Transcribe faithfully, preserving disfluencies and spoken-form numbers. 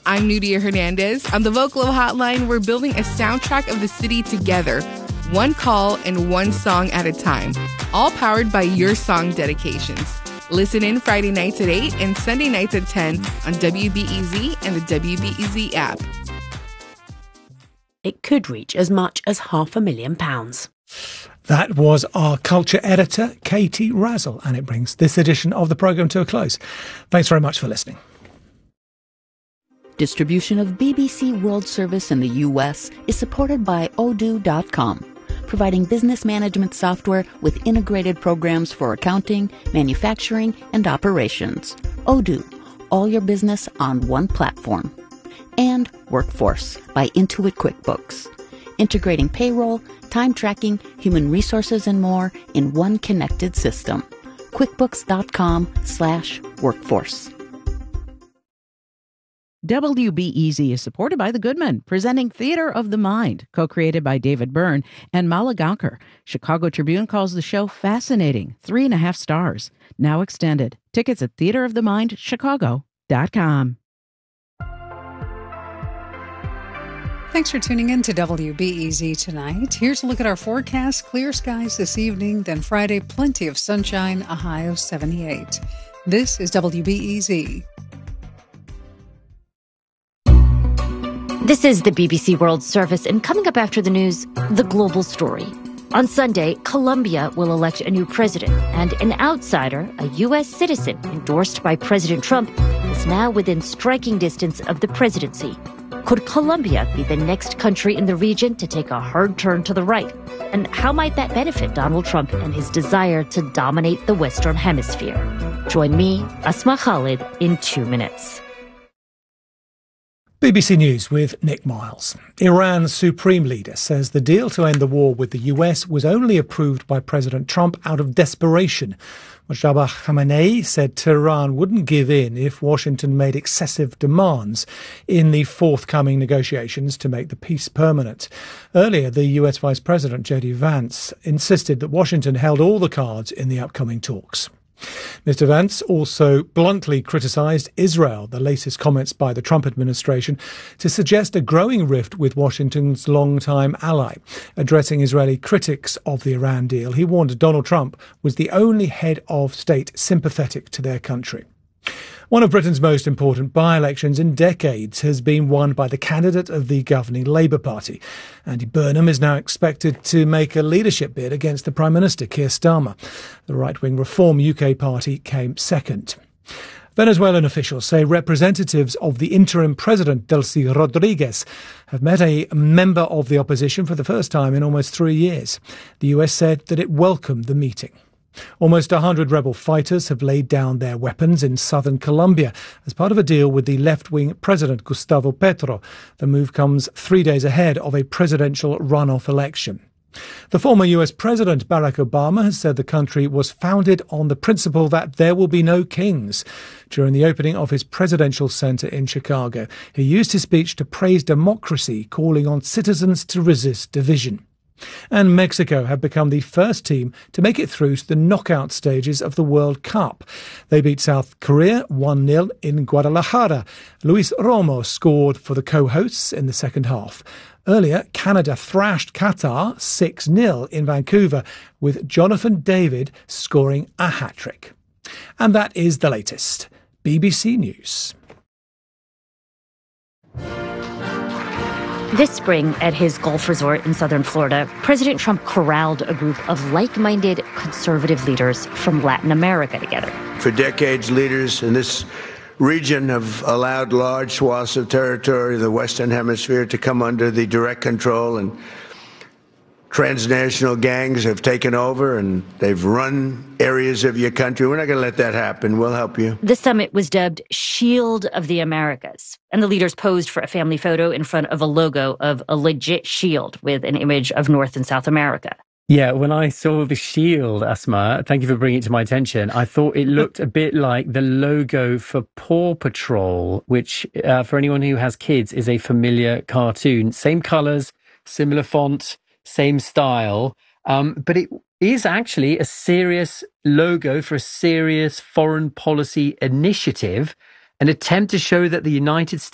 I'm Nudia Hernandez. On the Vocalo Hotline, we're building a soundtrack of the city together, one call and one song at a time, all powered by your song dedications. Listen in Friday nights at eight and Sunday nights at ten on W B E Z and the W B E Z app. It could reach as much as half a million pounds. That was our culture editor, Katie Razzle, and it brings this edition of the programme to a close. Thanks very much for listening. Distribution of B B C World Service in the U S is supported by Odoo dot com, providing business management software with integrated programs for accounting, manufacturing, and operations. Odoo, all your business on one platform. And Workforce by Intuit QuickBooks, integrating payroll, time tracking, human resources, and more in one connected system. QuickBooks.com slash workforce. W B E Z is supported by The Goodman, presenting Theater of the Mind, co-created by David Byrne and Mala Gaonkar. Chicago Tribune calls the show fascinating, three and a half stars. Now extended. Tickets at theater of the mind chicago dot com. Thanks for tuning in to W B E Z tonight. Here's a look at our forecast. Clear skies this evening, then Friday, plenty of sunshine, a high of seventy-eight. This is W B E Z. This is the B B C World Service, and coming up after the news, the global story. On Sunday, Colombia will elect a new president, and an outsider, a U S citizen endorsed by President Trump, is now within striking distance of the presidency. Could Colombia be the next country in the region to take a hard turn to the right? And how might that benefit Donald Trump and his desire to dominate the Western Hemisphere? Join me, Asma Khalid, in two minutes. B B C News with Nick Miles. Iran's supreme leader says the deal to end the war with the U S was only approved by President Trump out of desperation. Mojtaba Khamenei said Tehran wouldn't give in if Washington made excessive demands in the forthcoming negotiations to make the peace permanent. Earlier, the U S Vice President J D Vance insisted that Washington held all the cards in the upcoming talks. Mister Vance also bluntly criticised Israel, the latest comments by the Trump administration, to suggest a growing rift with Washington's longtime ally. Addressing Israeli critics of the Iran deal, he warned Donald Trump was the only head of state sympathetic to their country. One of Britain's most important by-elections in decades has been won by the candidate of the governing Labour Party. Andy Burnham is now expected to make a leadership bid against the Prime Minister, Keir Starmer. The right-wing Reform U K party came second. Venezuelan officials say representatives of the interim president, Delcy Rodriguez, have met a member of the opposition for the first time in almost three years. The U S said that it welcomed the meeting. Almost one hundred rebel fighters have laid down their weapons in southern Colombia as part of a deal with the left-wing president Gustavo Petro. The move comes three days ahead of a presidential runoff election. The former U S President Barack Obama has said the country was founded on the principle that there will be no kings. During the opening of his presidential center in Chicago, he used his speech to praise democracy, calling on citizens to resist division. And Mexico have become the first team to make it through to the knockout stages of the World Cup. They beat South Korea one nil in Guadalajara. Luis Romo scored for the co-hosts in the second half. Earlier, Canada thrashed Qatar six nil in Vancouver, with Jonathan David scoring a hat-trick. And that is the latest. B B C News. This spring, at his golf resort in southern Florida, President Trump corralled a group of like-minded conservative leaders from Latin America together. For decades, leaders in this region have allowed large swaths of territory, the Western Hemisphere, to come under the direct control, and transnational gangs have taken over and they've run areas of your country. We're not going to let that happen. We'll help you. The summit was dubbed Shield of the Americas, and the leaders posed for a family photo in front of a logo of a legit shield with an image of North and South America. Yeah, when I saw the shield, Asma, thank you for bringing it to my attention, I thought it looked a bit like the logo for Paw Patrol, which, uh, for anyone who has kids, is a familiar cartoon. Same colours, similar font, same style, um, but it is actually a serious logo for a serious foreign policy initiative, an attempt to show that the United States